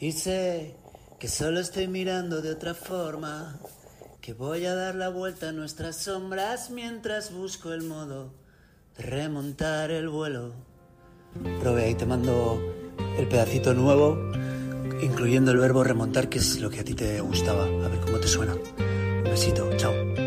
Y sé que solo estoy mirando de otra forma, que voy a dar la vuelta a nuestras sombras mientras busco el modo de remontar el vuelo. Probe, ahí te mando el pedacito nuevo, incluyendo el verbo remontar, que es lo que a ti te gustaba. A ver cómo te suena. Un besito, chao.